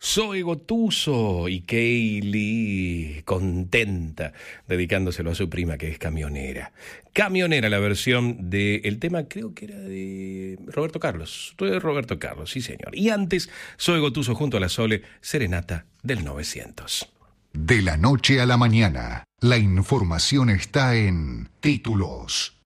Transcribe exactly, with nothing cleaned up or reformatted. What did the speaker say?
Zoe Gotuso y Kaylee contenta, dedicándoselo a su prima que es camionera. Camionera, la versión del tema, creo que era de Roberto Carlos. De Roberto Carlos, sí señor. Y antes, Zoe Gotuso junto a la Sole, Serenata del novecientos. De la noche a la mañana, la información está en Títulos.